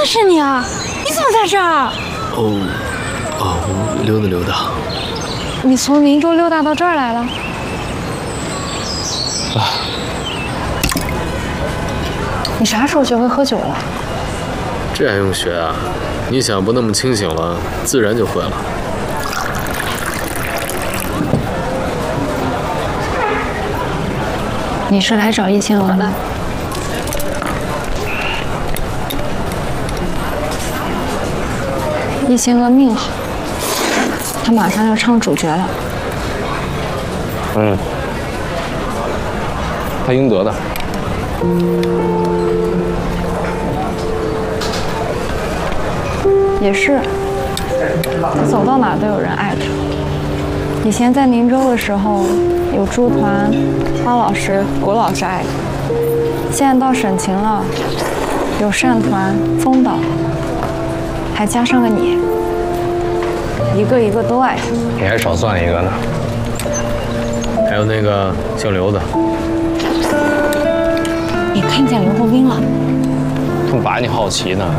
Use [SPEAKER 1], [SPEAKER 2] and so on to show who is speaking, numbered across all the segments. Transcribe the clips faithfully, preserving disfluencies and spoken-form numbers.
[SPEAKER 1] 识你啊！你怎么在这儿？
[SPEAKER 2] 哦，哦，我溜达溜达。
[SPEAKER 1] 你从宁州溜达到这儿来了？
[SPEAKER 2] 啊！
[SPEAKER 1] 你啥时候学会喝酒了？
[SPEAKER 2] 这还用学啊？你想不那么清醒了，自然就会了。
[SPEAKER 1] 你是来找叶青娥的？叶青娥命好，她马上要唱主角了。
[SPEAKER 3] 嗯，她应得的。
[SPEAKER 1] 也是，她走到哪都有人爱她。以前在宁州的时候，有朱团、方老师、谷老师爱她；现在到沈秦了，有单团、风导，还加上个你，一个一个都爱她。
[SPEAKER 3] 你还少算一个呢。
[SPEAKER 2] 还有那个姓刘的，
[SPEAKER 1] 你看见刘厚斌了？
[SPEAKER 3] 他们把你好奇呢。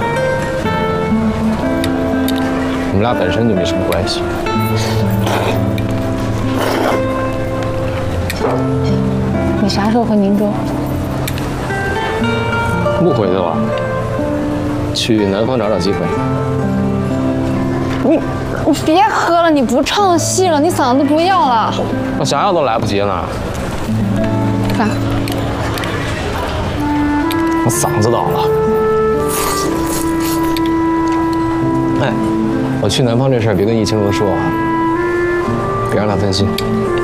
[SPEAKER 3] 我们俩本身就没什么关系。
[SPEAKER 1] 你啥时候回宁州？
[SPEAKER 3] 不回去了，去南方找找机会。
[SPEAKER 1] 你你别喝了，你不唱戏了，你嗓子不要了。
[SPEAKER 3] 我想要都来不及了。
[SPEAKER 1] 干？
[SPEAKER 3] 我嗓子倒了。哎，我去南方这事儿别跟易清娥说啊，别让她分心。